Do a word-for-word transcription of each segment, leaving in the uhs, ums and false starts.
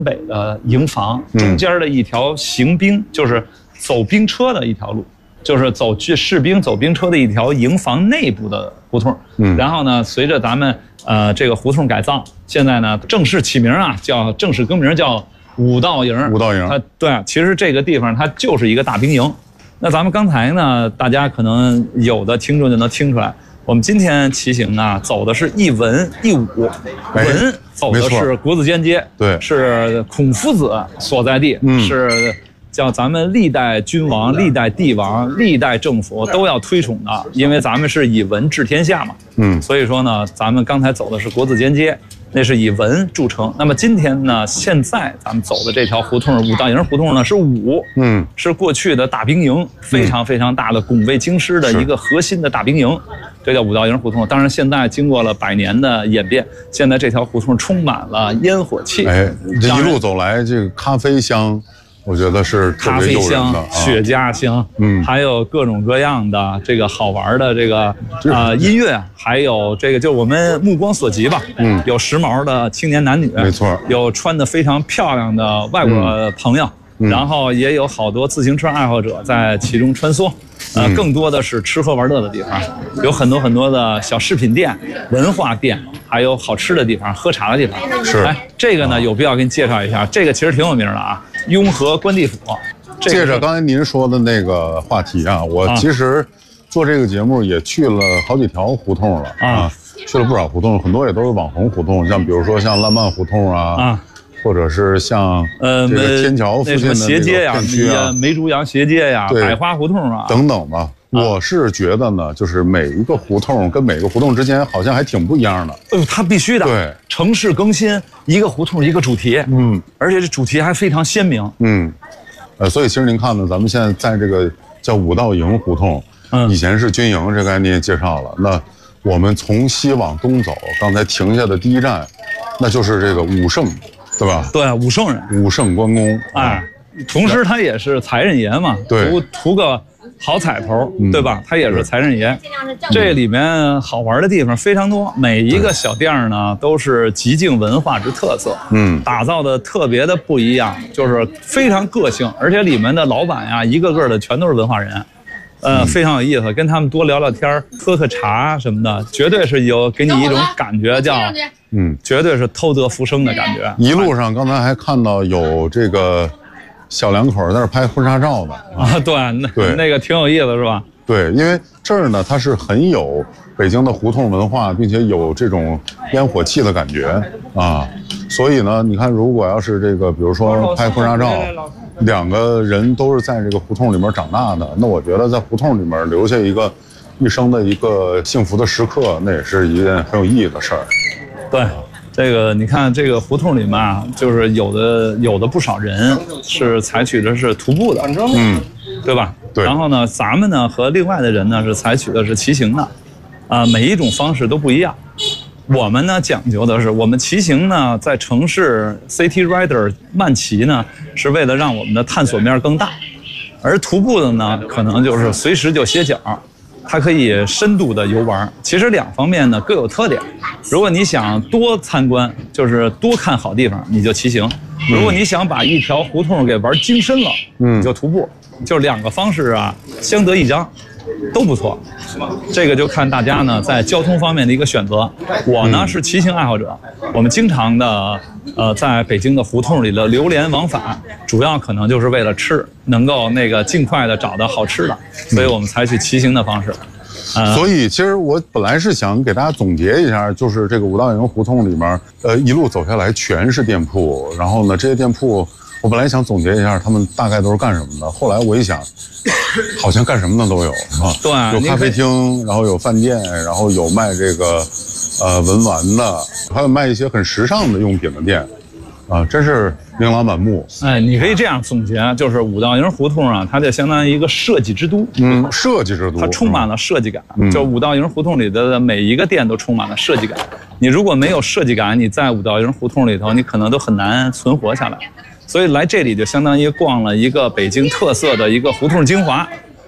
北的营房中间的一条行兵，就是走兵车的一条路，就是走去士兵走兵车的一条营房内部的胡同。嗯，然后呢，随着咱们呃这个胡同改造，现在呢正式起名啊，叫正式更名叫五道营。 五道营， 它对啊，其实这个地方它就是一个大兵营。那咱们刚才呢，大家可能有的听众就能听出来。我们今天骑行啊，走的是一文一武，文走的是国子监街， 对， 是孔夫子所在地，嗯、是叫咱们历代君王、历代帝王、历代政府都要推崇的，因为咱们是以文治天下嘛，嗯，所以说呢，咱们刚才走的是国子监街，那是以文著称。那么今天呢，现在咱们走的这条胡同五道营胡同呢是武，嗯，是过去的大兵营，非常非常大的拱卫京师的一个核心的大兵营。这叫五道营胡同，当然现在经过了百年的演变，现在这条胡同充满了烟火气。 哎，这一路走来，这个咖啡香，我觉得是特别诱人的。 咖啡香、雪茄香，嗯，还有各种各样的这个好玩的这个呃音乐，还有这个就我们目光所及吧，嗯，有时髦的青年男女， 没错， 有穿得非常漂亮的外国朋友，嗯、然后也有好多自行车爱好者在其中穿梭。呃，更多的是吃喝玩乐的地方，有很多很多的小饰品店、文化店，还有好吃的地方、喝茶的地方。 是， 哎，这个呢有必要给你介绍一下，这个其实挺有名的啊，雍和关帝府。 借着刚才您说的那个话题啊，我其实做这个节目也去了好几条胡同了啊，去了不少胡同，很多也都是网红胡同，像比如说像烂漫胡同啊。啊或者是像呃这个天桥附近的斜街呀、 啊、 梅竹洋斜街呀、百花胡同啊等等吧。我是觉得呢，就是每一个胡同跟每个胡同之间好像还挺不一样的。 哎呦，它必须的。 对， 城市更新，一个胡同一个主题，嗯，而且这主题还非常鲜明。 嗯，呃，所以其实您看呢，咱们现在在这个叫五道营胡同，嗯，以前是军营，这刚才您也介绍了。那我们从西往东走，刚才停下的第一站，那就是这个武圣。对吧？ 对，武圣人， 武圣关公， 哎，同时他也是财神爷嘛， 对， 图图个好彩头，对吧？他也是财神爷。这里面好玩的地方非常多，每一个小店呢都是极尽文化之特色，嗯，打造的特别的不一样，就是非常个性，而且里面的老板呀，一个个的全都是文化人。呃，非常有意思，跟他们多聊聊天，喝喝茶什么的，绝对是有给你一种感觉叫，嗯，绝对是偷得浮生的感觉。 一路上刚才还看到有这个小两口在那拍婚纱照的啊，对，那对那个挺有意思是吧？ 对，因为这儿呢，它是很有北京的胡同文化，并且有这种烟火气的感觉啊，所以呢，你看，如果要是这个，比如说拍婚纱照。两个人都是在这个胡同里面长大的，那我觉得在胡同里面留下一个一生的一个幸福的时刻，那也是一件很有意义的事儿。 对，这个你看这个胡同里面啊，就是有的有的不少人是采取的是徒步的，嗯，对吧？ 对。 然后呢，咱们呢和另外的人呢是采取的是骑行的，啊，每一种方式都不一样。我们呢讲究的是，我们骑行呢，在城市 City Rider 慢骑呢，是为了让我们的探索面更大；而徒步的呢，可能就是随时就歇脚，它可以深度的游玩。其实两方面呢各有特点。如果你想多参观，就是多看好地方，你就骑行；如果你想把一条胡同给玩精深了，嗯，你就徒步。就两个方式啊，相得益彰。都不错，这个就看大家呢在交通方面的一个选择。我呢是骑行爱好者，我们经常的呃在北京的胡同里的流连往返，主要可能就是为了吃，能够那个尽快的找到好吃的，所以我们采取骑行的方式。 呃、所以其实我本来是想给大家总结一下，就是这个五道营胡同里面，呃一路走下来全是店铺，然后呢这些店铺。我本来想总结一下他们大概都是干什么的，后来我一想，好像干什么的都有啊， 对， 有咖啡厅，然后有饭店，然后有卖这个呃文玩的，还有卖一些很时尚的用品的店，啊，真是琳琅满目。 哎，你可以这样总结，就是五道营胡同啊，它就相当于一个设计之都， 嗯，设计之都， 它充满了设计感。嗯、就五道营胡同里的每一个店都充满了设计感。你如果没有设计感，你在五道营胡同里头，你可能都很难存活下来。所以来这里就相当于逛了一个北京特色的一个胡同精华，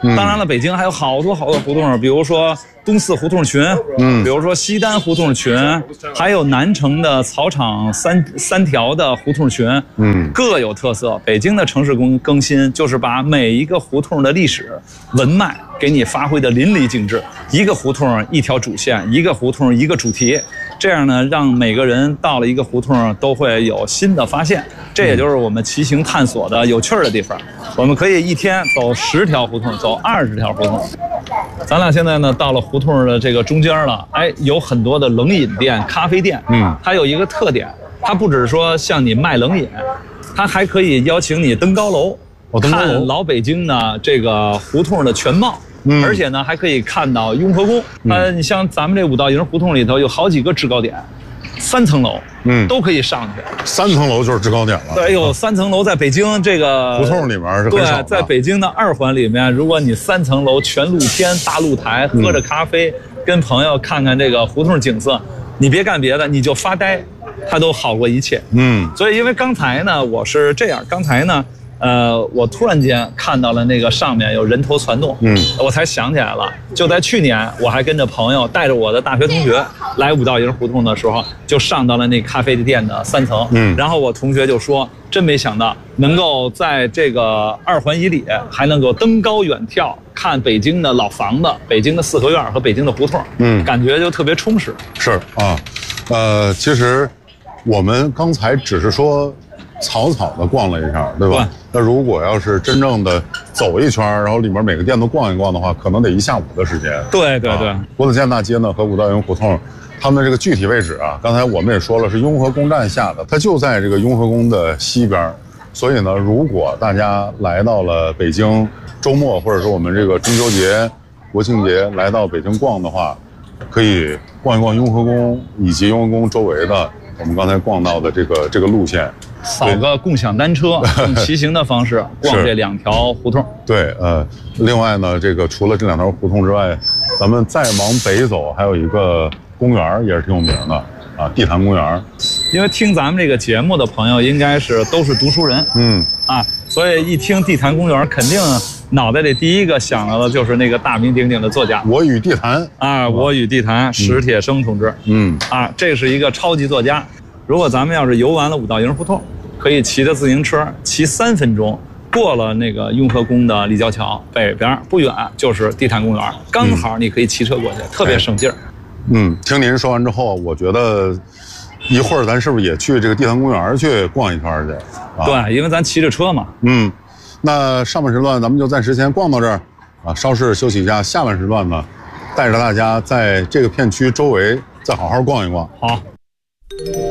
嗯、当然了，北京还有好多好多胡同，比如说东四胡同群，嗯，比如说西单胡同群，还有南城的草场三三条的胡同群，嗯，各有特色。北京的城市更更新，就是把每一个胡同的历史文脉给你发挥的淋漓尽致，一个胡同一条主线，一个胡同一个主题。这样呢，让每个人到了一个胡同都会有新的发现，这也就是我们骑行探索的有趣的地方。我们可以一天走十条胡同，走二十条胡同。咱俩现在呢到了胡同的这个中间了，哎，有很多的冷饮店、咖啡店，嗯，它有一个特点，它不只是说向你卖冷饮，它还可以邀请你登高楼， 哦、登高楼看老北京的这个胡同的全貌。嗯、而且呢，还可以看到雍和宫。呃，你像咱们这五道营胡同里头有好几个制高点，三层楼，嗯，都可以上去。 三层楼就是制高点了。 对，有三层楼，在北京这个胡同里面是很少的。 对，在北京的二环里面，如果你三层楼全露天大露台，喝着咖啡，嗯、跟朋友看看这个胡同景色，你别干别的，你就发呆，它都好过一切。嗯，所以因为刚才呢，我是这样，刚才呢。呃，我突然间看到了那个上面有人头攒动，嗯，我才想起来了。就在去年，我还跟着朋友带着我的大学同学来五道营胡同的时候，就上到了那咖啡店的三层，嗯，然后我同学就说，真没想到能够在这个二环以里还能够登高远眺，看北京的老房子、北京的四合院和北京的胡同，嗯，感觉就特别充实。 是啊，呃，其实我们刚才只是说。草草的逛了一下，对吧？对，那如果要是真正的走一圈，然后里面每个店都逛一逛的话，可能得一下午的时间。 对对对。 国子监大街呢和五道营胡同，他们的这个具体位置啊，刚才我们也说了，是雍和宫站下的，它就在这个雍和宫的西边。所以呢，如果大家来到了北京，周末或者说我们这个中秋节、国庆节来到北京逛的话，可以逛一逛雍和宫以及雍和宫周围的我们刚才逛到的这个这个路线。 扫个共享单车，用骑行的方式逛这两条胡同。 对，呃，另外呢，这个除了这两条胡同之外，咱们再往北走，还有一个公园也是挺有名的啊，地坛公园。 因为听咱们这个节目的朋友，应该是都是读书人，嗯啊，所以一听地坛公园，肯定脑袋里第一个想到的就是那个大名鼎鼎的作家我与地坛啊，我与地坛史铁生同志，嗯啊，这是一个超级作家。如果咱们要是游完了五道营胡同，可以骑着自行车骑三分钟，过了那个雍和宫的立交桥，北边不远就是地坛公园，刚好你可以骑车过去，嗯、特别省劲儿。 嗯，听您说完之后，我觉得一会儿咱是不是也去这个地坛公园去逛一圈去？ 啊、对，因为咱骑着车嘛。 嗯，那上半时段咱们就暂时先逛到这儿啊，稍事休息一下，下半时段呢，带着大家在这个片区周围再好好逛一逛。 好。